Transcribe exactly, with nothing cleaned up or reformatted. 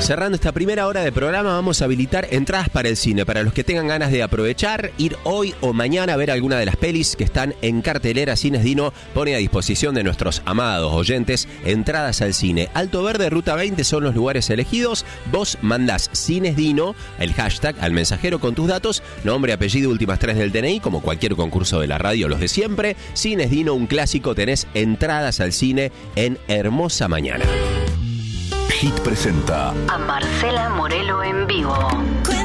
Cerrando esta primera hora de programa, vamos a habilitar entradas para el cine. Para los que tengan ganas de aprovechar, ir hoy o mañana a ver alguna de las pelis que están en cartelera, Cines Dino pone a disposición de nuestros amados oyentes entradas al cine. Alto Verde, Ruta veinte son los lugares elegidos. Vos mandás Cines Dino, el hashtag, al mensajero con tus datos, nombre, apellido, últimas tres del D N I, como cualquier concurso de la radio, los de siempre. Cines Dino, un clásico, tenés entradas al cine en Hermosa Mañana. Hit presenta a Marcela Morelo en vivo.